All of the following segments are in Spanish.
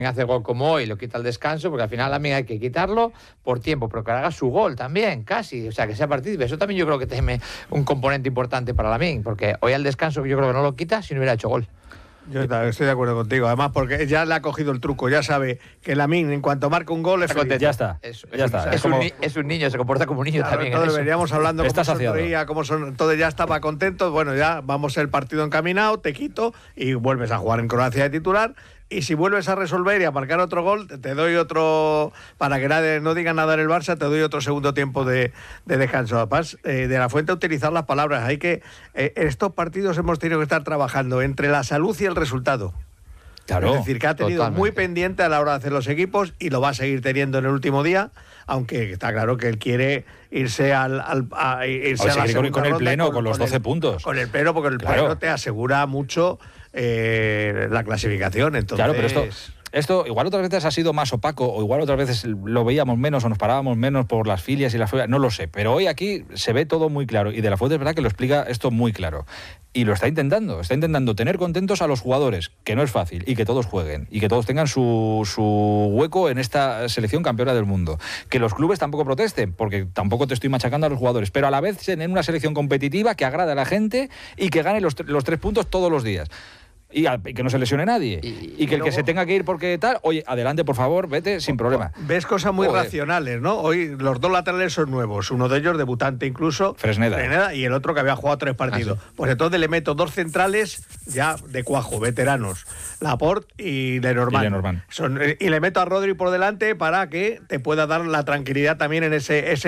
hace gol como hoy, lo quita el descanso, porque al final también hay que quitarlo por tiempo, pero que haga su gol también, casi, o sea, que sea partícipe. Eso también yo creo que tiene un componente importante para Lamine, porque hoy al descanso yo creo que no lo quita si no hubiera hecho gol. Yo estoy de acuerdo contigo, además porque ya le ha cogido el truco, ya sabe que Lamine en cuanto marca un gol es feliz. Ya está. Es un niño, se comporta como un niño, claro, también. Entonces veníamos hablando cómo sonreía, entonces ya estaba contento. Bueno, ya vamos el partido encaminado, te quito y vuelves a jugar en Croacia de titular. Y si vuelves a resolver y a marcar otro gol, te doy otro, para que nadie no diga nada en el Barça, te doy otro segundo tiempo de descanso. Además, de la Fuente utilizar las palabras. Hay que, estos partidos hemos tenido que estar trabajando entre la salud y el resultado. Claro, es decir, que ha tenido muy pendiente a la hora de hacer los equipos y lo va a seguir teniendo en el último día, aunque está claro que él quiere irse a la segunda con el ronda, pleno, con los 12 puntos. Con el pleno, porque el pleno te asegura mucho la clasificación. Entonces... Claro, pero esto igual otras veces ha sido más opaco, o igual otras veces lo veíamos menos o nos parábamos menos por las filias y las filias, no lo sé, pero hoy aquí se ve todo muy claro y De la Fuente es verdad que lo explica esto muy claro y lo está intentando tener contentos a los jugadores, que no es fácil, y que todos jueguen y que todos tengan su hueco en esta selección campeona del mundo, que los clubes tampoco protesten, porque tampoco te estoy machacando a los jugadores, pero a la vez en una selección competitiva que agrade a la gente y que gane los 3 puntos todos los días. Y que no se lesione nadie. Y que el que se tenga que ir porque tal, oye, adelante, por favor, vete sin problema. Ves cosas muy racionales, ¿no? Hoy los 2 laterales son nuevos, uno de ellos debutante incluso, Fresneda, y el otro que había jugado 3 partidos. Pues entonces le meto 2 centrales ya de cuajo, veteranos, Laporte y Lenormand. Y le meto a Rodri por delante para que te pueda dar la tranquilidad también en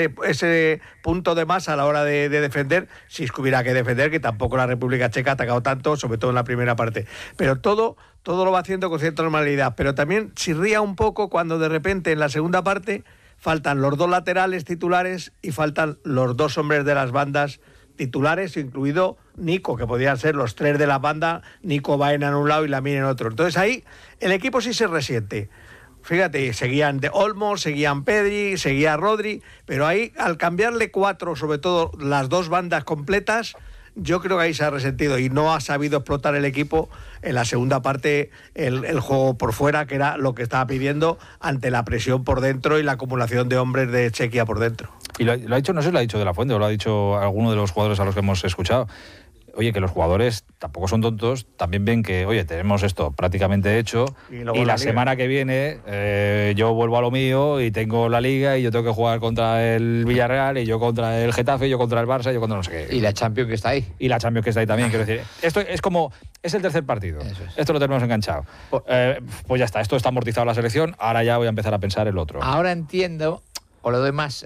ese punto de más a la hora de defender, si es que hubiera que defender, que tampoco la República Checa ha atacado tanto, sobre todo en la primera parte. Pero todo lo va haciendo con cierta normalidad, pero también chirría un poco cuando de repente en la segunda parte faltan los 2 laterales titulares y faltan los 2 hombres de las bandas titulares, incluido Nico, que podían ser los 3 de la banda, Nico Baena en un lado y Lamine en otro. Entonces ahí el equipo sí se resiente. Fíjate, seguían de Olmo, seguían Pedri, seguía Rodri, pero ahí al cambiarle 4, sobre todo las 2 bandas completas, yo creo que ahí se ha resentido y no ha sabido explotar el equipo en la segunda parte el juego por fuera, que era lo que estaba pidiendo ante la presión por dentro y la acumulación de hombres de Chequia por dentro. Y lo ha dicho, no sé si lo ha dicho De la Fuente o lo ha dicho alguno de los jugadores a los que hemos escuchado. Oye, que los jugadores tampoco son tontos, también ven que, oye, tenemos esto prácticamente hecho y la semana que viene yo vuelvo a lo mío y tengo la Liga y yo tengo que jugar contra el Villarreal y yo contra el Getafe, yo contra el Barça, yo contra no sé qué. Y la Champions que está ahí. Y la Champions que está ahí también, quiero decir. Esto es como, es el tercer partido. Esto lo tenemos enganchado. Pues ya está, esto está amortizado la selección, ahora ya voy a empezar a pensar el otro. Ahora entiendo, o le doy más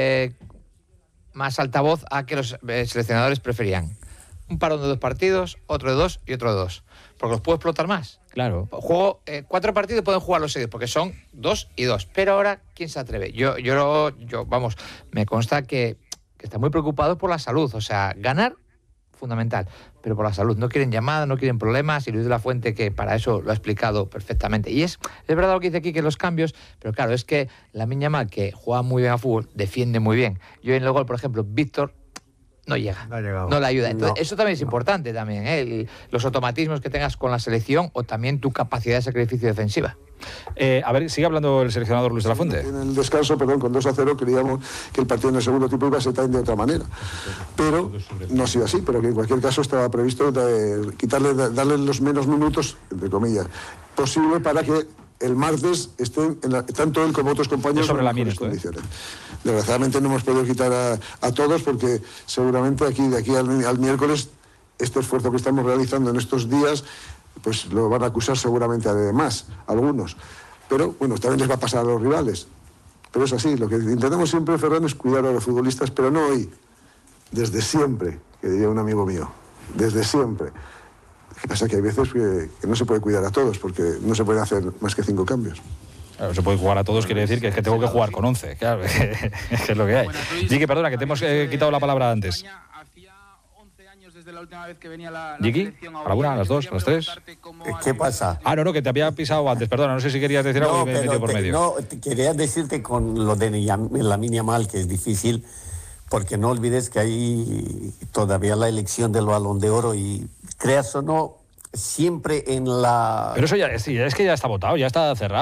altavoz a que los seleccionadores preferían un parón de 2 partidos, otro de 2 y otro de 2. Porque los puedo explotar más. Claro. 4 partidos pueden jugar los seguidos, porque son 2 y 2. Pero ahora, ¿quién se atreve? Yo vamos, me consta que están muy preocupados por la salud. O sea, ganar, fundamental. Pero por la salud. No quieren llamadas, no quieren problemas. Y Luis de la Fuente, que para eso lo ha explicado perfectamente. Y es verdad lo que dice aquí, que los cambios, pero claro, es que Lamine Yamal, que juega muy bien a fútbol, defiende muy bien. Yo en el gol, por ejemplo, Víctor no llega, no le ayuda. Entonces, eso también es importante también, los automatismos que tengas con la selección o también tu capacidad de sacrificio defensiva. A ver, sigue hablando el seleccionador Luis de la Fuente. En el descanso, con 2-0, creíamos que el partido en el segundo tiempo iba a ser también de otra manera. Pero no ha sido así, pero que en cualquier caso estaba previsto darle los menos minutos, entre comillas, posible para que el martes estén tanto él como otros compañeros sobre en la mejores condiciones. Desgraciadamente no hemos podido quitar a todos porque seguramente de aquí al miércoles este esfuerzo que estamos realizando en estos días pues lo van a acusar seguramente además algunos. Pero bueno, también les va a pasar a los rivales. Pero es así, lo que intentamos siempre, Ferran, es cuidar a los futbolistas, pero no hoy, desde siempre, que diría un amigo mío, desde siempre. Lo que pasa es que hay veces que no se puede cuidar a todos porque no se pueden hacer más que 5 cambios. Claro, se puede jugar a todos, quiere decir que es que tengo que jugar con 11, claro, es lo que hay. Jiki, perdona, que te hemos quitado la palabra antes. Jiki, ¿a la 1, a las 2, a las 3? ¿Qué pasa? No, que te había pisado antes, perdona, no sé si querías decir algo y me he metido por medio. No, quería decirte con lo de Lamine Yamal, que es difícil, porque no olvides que hay todavía la elección del Balón de Oro y, creas o no, siempre en la... Pero eso ya, sí, es que ya está votado, ya está cerrado.